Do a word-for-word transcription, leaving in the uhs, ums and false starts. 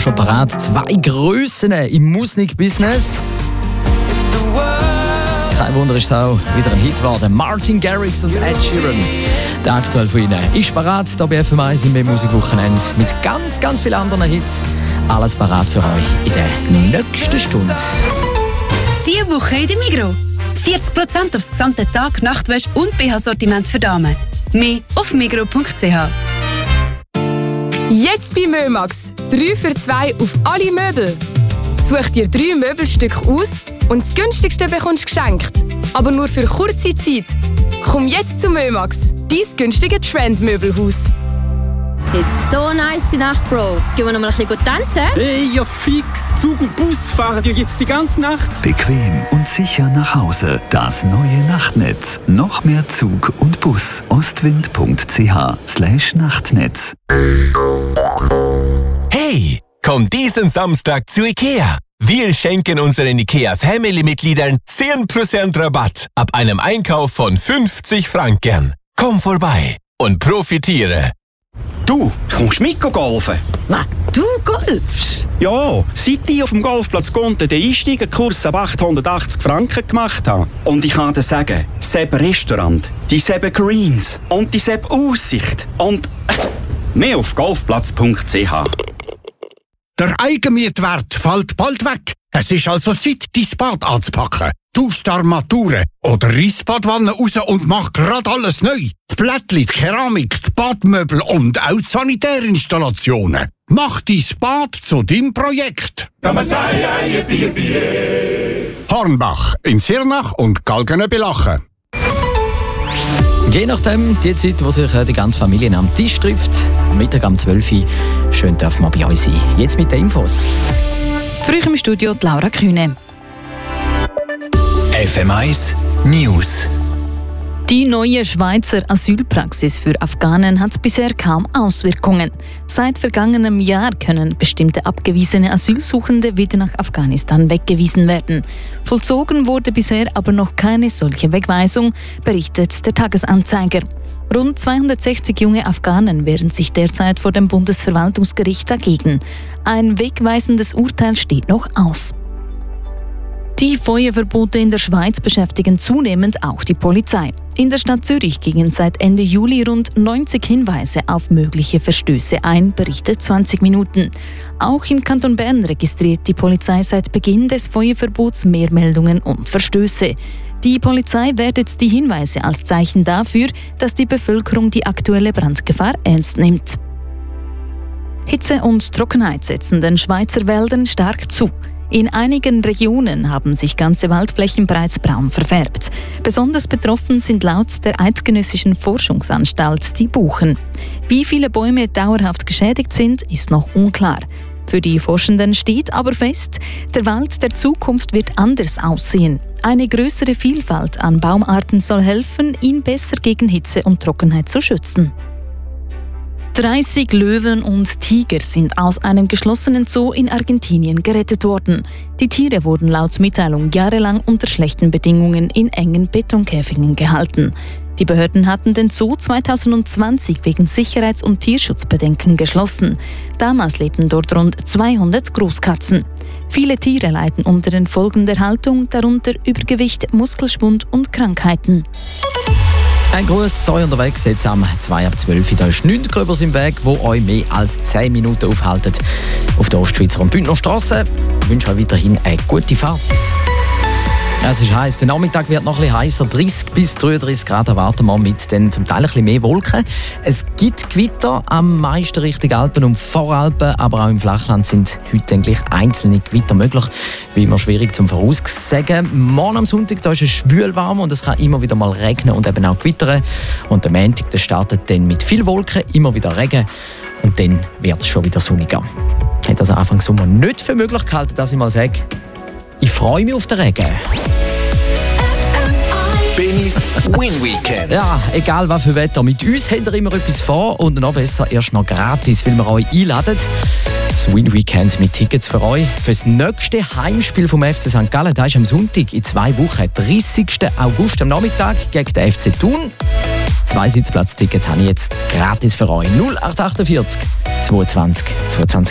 schon parat. Zwei Grössen im Musik-Business. Kein Wunder, ist es auch wieder ein Hit geworden. Martin Garrix und Ed Sheeran. Der aktuell von Ihnen ist parat. Hier bei F M eins im Musikwochenende mit ganz, ganz vielen anderen Hits. Alles parat für euch in der nächsten Stunde. Diese Woche in der Migros. vierzig Prozent aufs gesamte Tag, Nachtwäsche und B H-Sortiment für Damen. Mehr auf migros punkt c h. Jetzt bei Mömax. drei für zwei auf alle Möbel. Such dir drei Möbelstücke aus und das günstigste bekommst du geschenkt. Aber nur für kurze Zeit. Komm jetzt zu Mömax, dein günstige Trendmöbelhaus. Ist so nice die Nacht, Bro. Gehen wir noch mal ein bisschen tanzen? Hey, ja fix. Zug und Bus fahren ja jetzt die ganze Nacht. Bequem und sicher nach Hause. Das neue Nachtnetz. Noch mehr Zug und Bus. ostwind punkt c h slash Nachtnetz. Hey, komm diesen Samstag zu IKEA. Wir schenken unseren IKEA-Family-Mitgliedern zehn Prozent Rabatt ab einem Einkauf von fünfzig Franken. Komm vorbei und profitiere. Du, kommst mit golfen? Was? Du golfst? Ja, seit ich auf dem Golfplatz Gonten den Einsteigerkurs ab achthundertachtzig Franken gemacht habe. Und ich kann dir sagen, Sepp Restaurant, die Sepp Greens und die Sepp Aussicht und äh, mehr auf golfplatz punkt c h. Der Eigenmietwert fällt bald weg. Es ist also Zeit, dein Bad anzupacken. Tausch die Armaturen oder riss die Badwanne raus und mach grad alles neu. Die Plättchen, die Keramik, die Badmöbel und auch die Sanitärinstallationen. Mach dein Bad zu deinem Projekt. Hornbach in Sirnach und Galgenöbelachen. Je nachdem, die Zeit, wo sich die ganze Familie am Tisch trifft, am Mittag um zwölf Uhr, schön dürfen wir bei uns sein. Jetzt mit den Infos. Für euch im Studio die Laura Kühne. F M eins News. Die neue Schweizer Asylpraxis für Afghanen hat bisher kaum Auswirkungen. Seit vergangenem Jahr können bestimmte abgewiesene Asylsuchende wieder nach Afghanistan weggewiesen werden. Vollzogen wurde bisher aber noch keine solche Wegweisung, berichtet der Tagesanzeiger. Rund zweihundertsechzig junge Afghanen wehren sich derzeit vor dem Bundesverwaltungsgericht dagegen. Ein wegweisendes Urteil steht noch aus. Die Feuerverbote in der Schweiz beschäftigen zunehmend auch die Polizei. In der Stadt Zürich gingen seit Ende Juli rund neunzig Hinweise auf mögliche Verstöße ein, berichtet zwanzig Minuten. Auch im Kanton Bern registriert die Polizei seit Beginn des Feuerverbots mehr Meldungen und Verstöße. Die Polizei wertet die Hinweise als Zeichen dafür, dass die Bevölkerung die aktuelle Brandgefahr ernst nimmt. Hitze und Trockenheit setzen den Schweizer Wäldern stark zu. In einigen Regionen haben sich ganze Waldflächen bereits braun verfärbt. Besonders betroffen sind laut der Eidgenössischen Forschungsanstalt die Buchen. Wie viele Bäume dauerhaft geschädigt sind, ist noch unklar. Für die Forschenden steht aber fest, der Wald der Zukunft wird anders aussehen. Eine größere Vielfalt an Baumarten soll helfen, ihn besser gegen Hitze und Trockenheit zu schützen. dreißig Löwen und Tiger sind aus einem geschlossenen Zoo in Argentinien gerettet worden. Die Tiere wurden laut Mitteilung jahrelang unter schlechten Bedingungen in engen Betonkäfigen gehalten. Die Behörden hatten den Zoo zweitausendzwanzig wegen Sicherheits- und Tierschutzbedenken geschlossen. Damals lebten dort rund zweihundert Großkatzen. Viele Tiere leiden unter den Folgen der Haltung, darunter Übergewicht, Muskelschwund und Krankheiten. Ein grosses Zeug unterwegs, jetzt am zwei ab zwölf Uhr. Da ist nichts Gröbers im Weg, wo euch mehr als zehn Minuten aufhalten. Auf der Ostschweizer und Bündner Strasse. Ich wünsche euch weiterhin eine gute Fahrt. Es ist heiß. Der Nachmittag wird noch ein bisschen heißer. dreißig bis dreiunddreißig Grad erwarten wir mit dann zum Teil ein bisschen mehr Wolken. Es gibt Gewitter, am meisten Richtung Alpen und Voralpen, aber auch im Flachland sind heute eigentlich einzelne Gewitter möglich. Wie immer schwierig zum Voraussagen. Morgen am Sonntag da ist es schwül warm und es kann immer wieder mal regnen und eben auch gewittern. Und der Montag der startet dann mit viel Wolken, immer wieder Regen und dann wird es schon wieder sonniger. Ich hätte also Anfang Sommer nicht für möglich gehalten, dass ich mal sage, ich freue mich auf den Regen. Benny's Win Weekend. Ja, egal was für Wetter. Mit uns habt ihr immer etwas vor und noch besser erst noch gratis, weil wir euch einladen. Das Win Weekend mit Tickets für euch. Für das nächste Heimspiel vom F C Sankt Gallen, das ist am Sonntag in zwei Wochen, dreißigsten August am Nachmittag gegen den F C Thun. Zwei Sitzplatztickets habe ich jetzt gratis für euch. null acht acht vier zweiundzwanzig zweiundzwanzig